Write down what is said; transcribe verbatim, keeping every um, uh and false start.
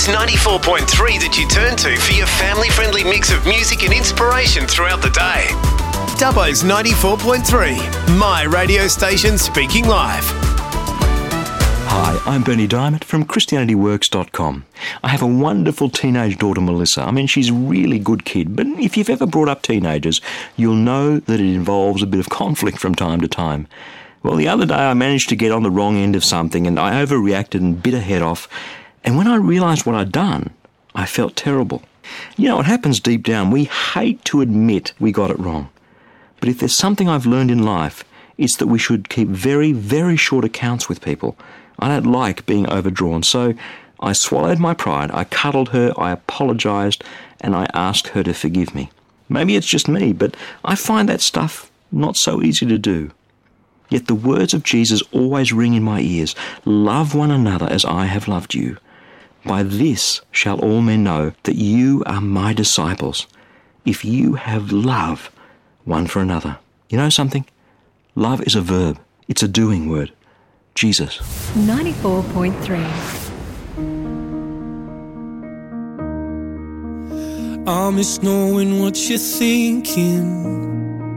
ninety-four point three that you turn to for your family-friendly mix of music and inspiration throughout the day. Dubbo's ninety-four point three, my radio station speaking live. Hi, I'm Bernie Diamond from Christianity Works dot com. I have a wonderful teenage daughter, Melissa. I mean, she's a really good kid, but if you've ever brought up teenagers, you'll know that it involves a bit of conflict from time to time. Well, the other day I managed to get on the wrong end of something and I overreacted and bit her head off, and when I realised what I'd done, I felt terrible. You know, what happens deep down, we hate to admit we got it wrong. But if there's something I've learned in life, it's that we should keep very, very short accounts with people. I don't like being overdrawn, so I swallowed my pride, I cuddled her, I apologised, and I asked her to forgive me. Maybe it's just me, but I find that stuff not so easy to do. Yet the words of Jesus always ring in my ears. Love one another as I have loved you. By this shall all men know that you are my disciples, if you have love one for another. You know something? Love is a verb. It's a doing word. Jesus. ninety-four point three. I miss knowing what you're thinking.